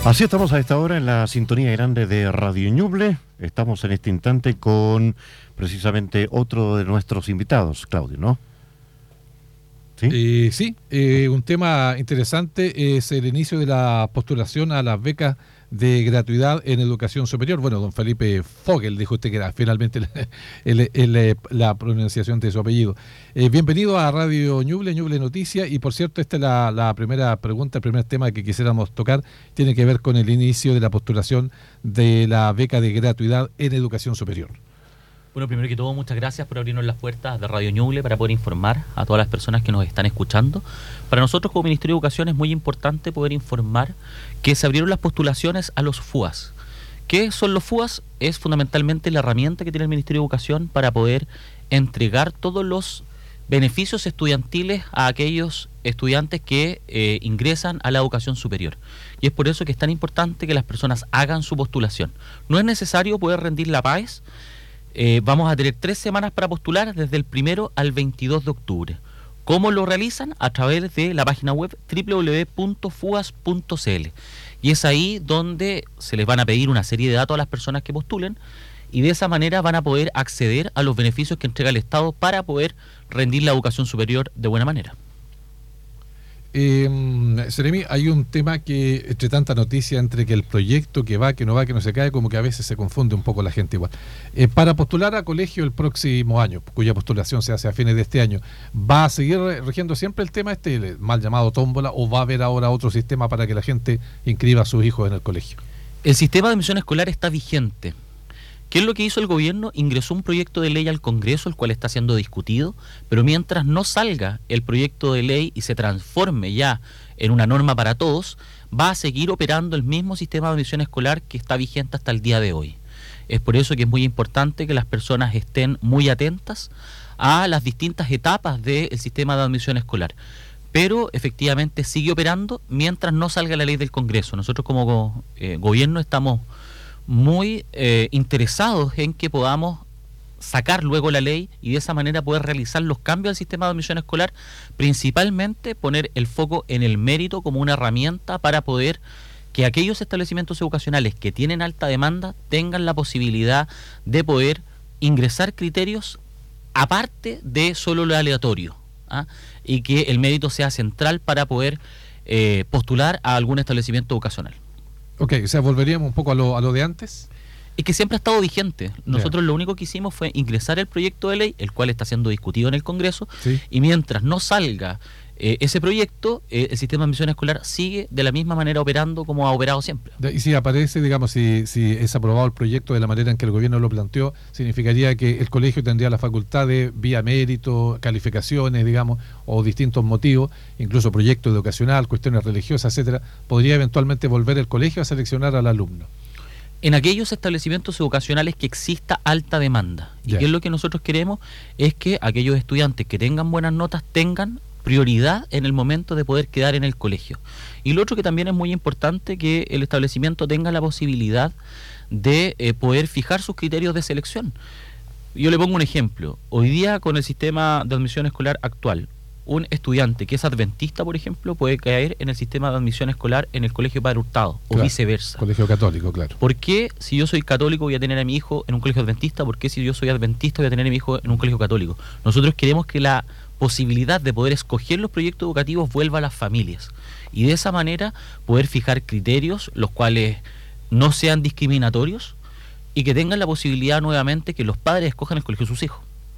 Así estamos a esta hora en la sintonía grande de Radio Ñuble. Estamos en este instante con precisamente otro de nuestros invitados, Claudio, ¿no? Sí, un tema interesante es el inicio de la postulación a las becas de gratuidad en educación superior. Bueno, don Felipe Fogel, dijo usted que era finalmente la pronunciación de su apellido. Bienvenido a Radio Ñuble, Ñuble Noticias, y por cierto, esta es la primera pregunta, el primer tema que quisiéramos tocar, tiene que ver con el inicio de la postulación de la beca de gratuidad en educación superior. Bueno, primero que todo, muchas gracias por abrirnos las puertas de Radio Ñuble para poder informar a todas las personas que nos están escuchando. Para nosotros como Ministerio de Educación es muy importante poder informar que se abrieron las postulaciones a los FUAS. ¿Qué son los FUAS? Es fundamentalmente la herramienta que tiene el Ministerio de Educación para poder entregar todos los beneficios estudiantiles a aquellos estudiantes que ingresan a la educación superior. Y es por eso que es tan importante que las personas hagan su postulación. No es necesario poder rendir la PAES. Vamos a tener 3 semanas para postular desde el 1 al 22 de octubre. ¿Cómo lo realizan? A través de la página web www.fuas.cl. Y es ahí donde se les van a pedir una serie de datos a las personas que postulen, y de esa manera van a poder acceder a los beneficios que entrega el Estado para poder rendir la educación superior de buena manera. Seremi, hay un tema que, entre tanta noticia, entre que el proyecto que va, que no va, que no se cae, como que a veces se confunde un poco la gente igual. Para postular a colegio el próximo año, cuya postulación se hace a fines de este año, ¿va a seguir rigiendo siempre el tema el mal llamado tómbola, o va a haber ahora otro sistema para que la gente inscriba a sus hijos en el colegio? El sistema de admisión escolar está vigente. ¿Qué es lo que hizo el gobierno? Ingresó un proyecto de ley al Congreso, el cual está siendo discutido, pero mientras no salga el proyecto de ley y se transforme ya en una norma para todos, va a seguir operando el mismo sistema de admisión escolar que está vigente hasta el día de hoy. Es por eso que es muy importante que las personas estén muy atentas a las distintas etapas del sistema de admisión escolar. Pero efectivamente sigue operando mientras no salga la ley del Congreso. Nosotros como gobierno estamos muy interesados en que podamos sacar luego la ley y de esa manera poder realizar los cambios al sistema de admisión escolar, principalmente poner el foco en el mérito como una herramienta para poder que aquellos establecimientos educacionales que tienen alta demanda tengan la posibilidad de poder ingresar criterios aparte de solo lo aleatorio, y que el mérito sea central para poder postular a algún establecimiento educacional. Ok, o sea, volveríamos un poco a lo de antes. Y que siempre ha estado vigente. Nosotros lo único que hicimos fue ingresar el proyecto de ley, el cual está siendo discutido en el Congreso, sí. Y mientras no salga ese proyecto, el sistema de admisión escolar sigue de la misma manera operando como ha operado siempre. Y si aparece, digamos, si es aprobado el proyecto de la manera en que el gobierno lo planteó, significaría que el colegio tendría la facultad de, vía mérito, calificaciones, digamos, o distintos motivos, incluso proyecto educacional, cuestiones religiosas, etcétera, podría eventualmente volver el colegio a seleccionar al alumno. En aquellos establecimientos educacionales que exista alta demanda. Y que es lo que nosotros queremos, es que aquellos estudiantes que tengan buenas notas tengan prioridad en el momento de poder quedar en el colegio. Y lo otro que también es muy importante, que el establecimiento tenga la posibilidad de poder fijar sus criterios de selección. Yo le pongo un ejemplo. Hoy día, con el sistema de admisión escolar actual, un estudiante que es adventista, por ejemplo, puede caer en el sistema de admisión escolar en el Colegio Padre Hurtado, o viceversa. Colegio católico, claro. ¿Por qué si yo soy católico voy a tener a mi hijo en un colegio adventista? ¿Por qué si yo soy adventista voy a tener a mi hijo en un colegio católico? Nosotros queremos que la posibilidad de poder escoger los proyectos educativos vuelva a las familias, y de esa manera poder fijar criterios los cuales no sean discriminatorios y que tengan la posibilidad nuevamente que los padres escojan el colegio de sus hijos.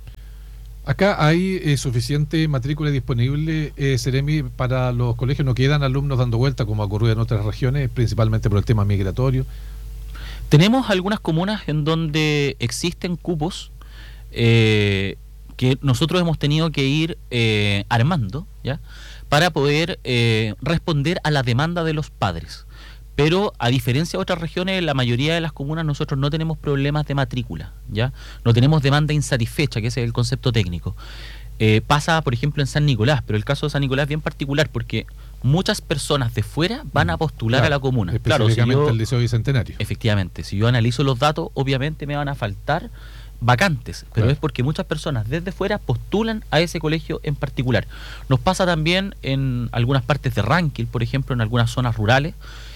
Acá hay suficiente matrícula disponible, Seremi, para los colegios. No quedan alumnos dando vuelta como ha ocurrido en otras regiones, principalmente por el tema migratorio. Tenemos algunas comunas en donde existen cupos que nosotros hemos tenido que ir armando, ¿ya?, para poder responder a la demanda de los padres. Pero a diferencia de otras regiones, en la mayoría de las comunas nosotros no tenemos problemas de matrícula, ¿ya? No tenemos demanda insatisfecha, que ese es el concepto técnico. Pasa, por ejemplo, en San Nicolás, pero el caso de San Nicolás es bien particular porque muchas personas de fuera van a postular a la comuna. Específicamente el Liceo Bicentenario. Efectivamente, si yo analizo los datos, obviamente me van a faltar vacantes, pero es porque muchas personas desde fuera postulan a ese colegio en particular. Nos pasa también en algunas partes de Ranquil, por ejemplo, en algunas zonas rurales,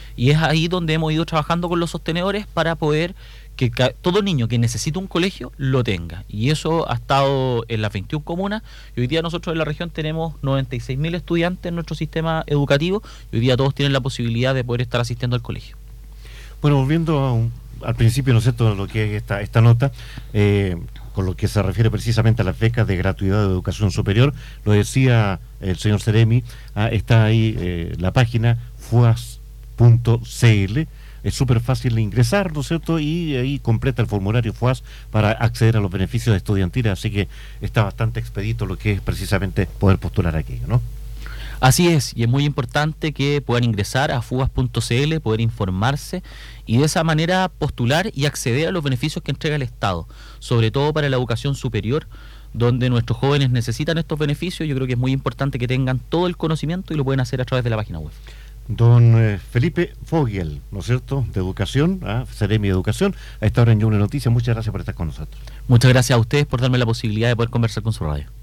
Y es ahí donde hemos ido trabajando con los sostenedores para poder que todo niño que necesita un colegio lo tenga. Y eso ha estado en las 21 comunas. Y hoy día nosotros en la región tenemos 96.000 estudiantes en nuestro sistema educativo. Y hoy día todos tienen la posibilidad de poder estar asistiendo al colegio. Bueno, volviendo al principio, ¿no es cierto?, lo que es esta nota, con lo que se refiere precisamente a las becas de gratuidad de educación superior, lo decía el señor Seremi, está ahí la página fuas.cl. Es súper fácil de ingresar, ¿no es cierto? Y ahí completa el formulario FUAS para acceder a los beneficios estudiantiles, así que está bastante expedito lo que es precisamente poder postular aquello, ¿no? Así es, y es muy importante que puedan ingresar a fugas.cl, poder informarse y de esa manera postular y acceder a los beneficios que entrega el Estado, sobre todo para la educación superior, donde nuestros jóvenes necesitan estos beneficios. Yo creo que es muy importante que tengan todo el conocimiento y lo pueden hacer a través de la página web. Don Felipe Fogel, ¿no es cierto?, de Educación, Seremi de Educación, a esta hora en Ñuble Noticias. Muchas gracias por estar con nosotros. Muchas gracias a ustedes por darme la posibilidad de poder conversar con su radio.